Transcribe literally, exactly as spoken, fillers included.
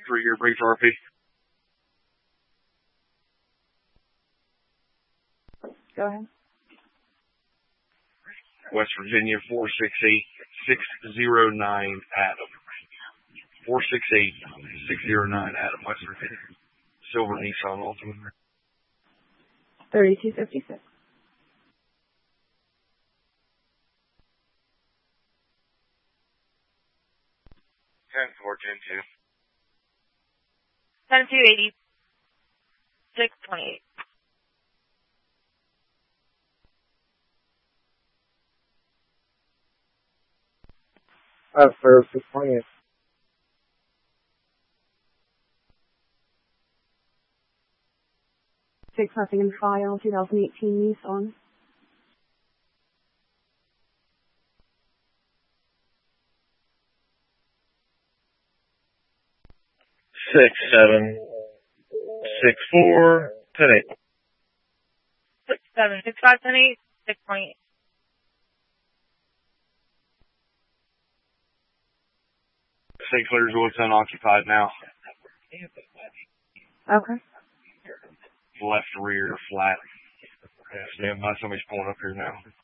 three-year brief R P. Go ahead. West Virginia, four six eight, six zero nine, Adam. four six eight, six zero nine, Adam, West Virginia. Silver Nissan Altima. thirty-two fifty-six. ten four, ten two. ten two eighty. six twenty-eight. Uh, for six twenty-eight. Six nothing in file, twenty eighteen Nissan. Six seven six four ten eight. six seven six five ten eight. six twenty-eight. Saint Clair's what's unoccupied now. Okay. Left rear flat. Yeah, stand by. Somebody's pulling up here now.